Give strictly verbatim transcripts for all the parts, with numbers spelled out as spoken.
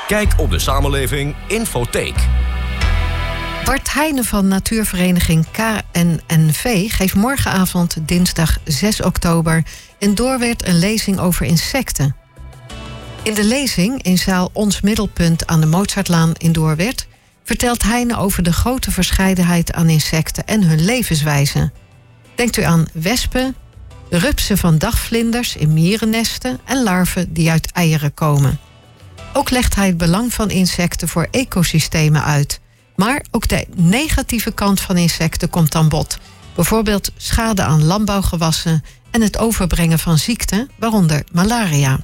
Kijk op de samenleving Infotheek. Bart Heijnen van natuurvereniging K N N V geeft morgenavond dinsdag zes oktober in Doorwerth een lezing over insecten. In de lezing in zaal Ons Middelpunt aan de Mozartlaan in Doorwerth vertelt Heijnen over de grote verscheidenheid aan insecten en hun levenswijze. Denkt u aan wespen, rupsen van dagvlinders in mierennesten en larven die uit eieren komen. Ook legt hij het belang van insecten voor ecosystemen uit. Maar ook de negatieve kant van insecten komt aan bod. Bijvoorbeeld schade aan landbouwgewassen en het overbrengen van ziekten, waaronder malaria.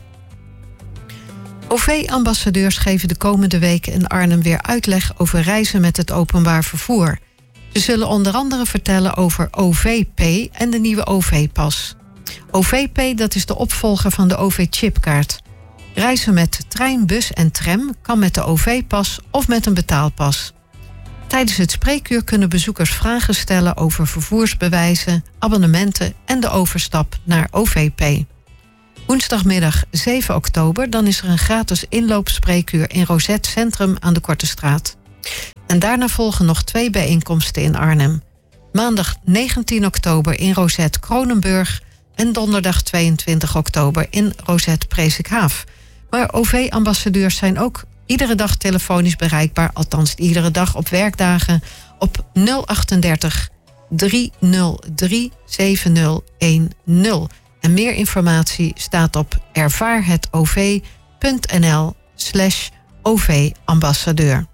O V-ambassadeurs geven de komende weken in Arnhem weer uitleg over reizen met het openbaar vervoer. Ze zullen onder andere vertellen over O V P en de nieuwe O V-pas. O V P, dat is de opvolger van de O V-chipkaart. Reizen met trein, bus en tram kan met de O V-pas of met een betaalpas. Tijdens het spreekuur kunnen bezoekers vragen stellen over vervoersbewijzen, abonnementen en de overstap naar O V P. Woensdagmiddag zeven oktober, dan is er een gratis inloopspreekuur in Rosette Centrum aan de Korte Straat. En daarna volgen nog twee bijeenkomsten in Arnhem. Maandag negentien oktober in Rosette Kronenburg en donderdag tweeëntwintig oktober in Rosette Presikhaaf. Maar O V-ambassadeurs zijn ook iedere dag telefonisch bereikbaar, althans iedere dag op werkdagen, op nul drieënachtig, driehonderddrie, zevenhonderddertien. En meer informatie staat op ervaarhetov.nl slash OV-ambassadeur.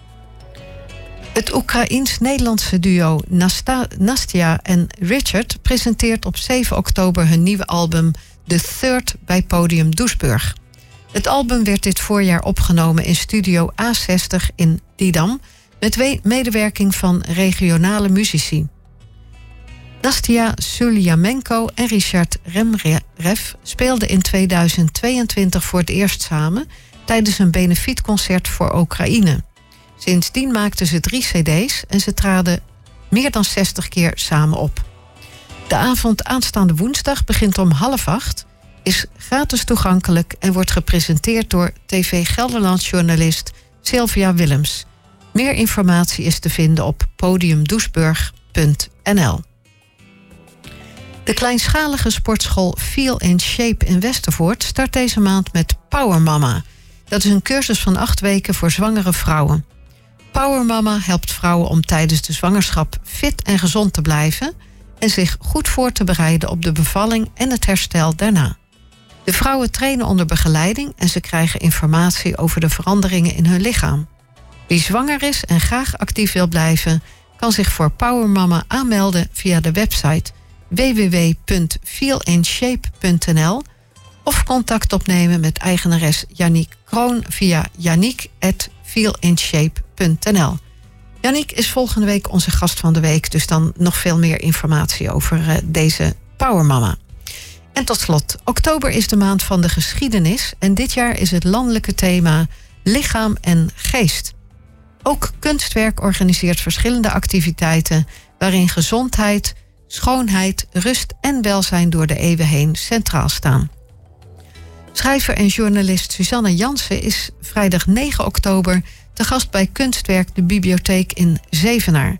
Het Oekraïens-Nederlandse duo Nasta- Nastia en Richard presenteert op zeven oktober hun nieuwe album The Third bij Podium Doesburg. Het album werd dit voorjaar opgenomen in Studio A zestig in Didam met we- medewerking van regionale muzici. Nastia Suliamenko en Richard Remrev speelden in tweeduizend tweeëntwintig voor het eerst samen tijdens een benefietconcert voor Oekraïne. Sindsdien maakten ze drie cd's en ze traden meer dan zestig keer samen op. De avond aanstaande woensdag begint om half acht, is gratis toegankelijk en wordt gepresenteerd door T V Gelderland-journalist Sylvia Willems. Meer informatie is te vinden op podiumdoesburg punt n l. De kleinschalige sportschool Feel in Shape in Westervoort start deze maand met Power Mama. Dat is een cursus van acht weken voor zwangere vrouwen. Power Mama helpt vrouwen om tijdens de zwangerschap fit en gezond te blijven en zich goed voor te bereiden op de bevalling en het herstel daarna. De vrouwen trainen onder begeleiding en ze krijgen informatie over de veranderingen in hun lichaam. Wie zwanger is en graag actief wil blijven, kan zich voor Power Mama aanmelden via de website w w w punt feel in shape punt n l of contact opnemen met eigenares Yannick Kroon via yannick at feel in shape punt n l. Yannick is volgende week onze gast van de week, dus dan nog veel meer informatie over uh, deze Power Mama. En tot slot, oktober is de maand van de geschiedenis en dit jaar is het landelijke thema lichaam en geest. Ook Kunstwerk organiseert verschillende activiteiten waarin gezondheid, schoonheid, rust en welzijn door de eeuwen heen centraal staan. Schrijver en journalist Suzanne Jansen is vrijdag negen oktober te gast bij Kunstwerk de Bibliotheek in Zevenaar.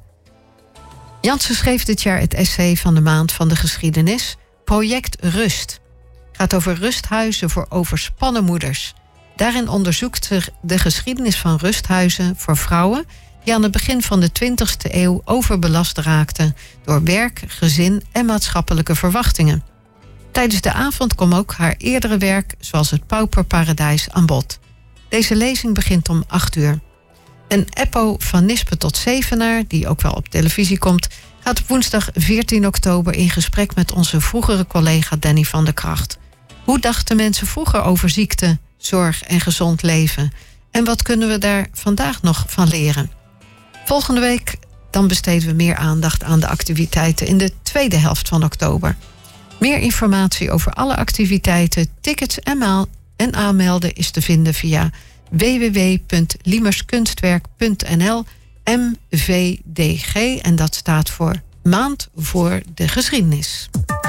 Jansen schreef dit jaar het essay van de maand van de geschiedenis, Project Rust. Het gaat over rusthuizen voor overspannen moeders. Daarin onderzoekt ze de geschiedenis van rusthuizen voor vrouwen die aan het begin van de twintigste eeuw overbelast raakten door werk, gezin en maatschappelijke verwachtingen. Tijdens de avond kwam ook haar eerdere werk, zoals het Pauperparadijs, aan bod. Deze lezing begint om acht uur. En Eppo van Nispen tot Zevenaar, die ook wel op televisie komt, gaat op woensdag veertien oktober in gesprek met onze vroegere collega Danny van der Kracht. Hoe dachten mensen vroeger over ziekte, zorg en gezond leven? En wat kunnen we daar vandaag nog van leren? Volgende week dan besteden we meer aandacht aan de activiteiten in de tweede helft van oktober. Meer informatie over alle activiteiten, tickets en, maal, en aanmelden is te vinden via w w w punt liemerskunstwerk punt n l M V D G en dat staat voor Maand voor de Geschiedenis.